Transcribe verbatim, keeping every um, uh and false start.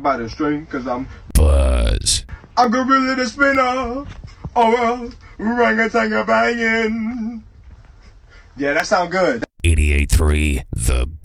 by the string, cause I'm Buzz. I'm gorilla the spinner. Oh well, rang-a-tang-a-bangin'. Yeah, that sound good. eighty-eight point three The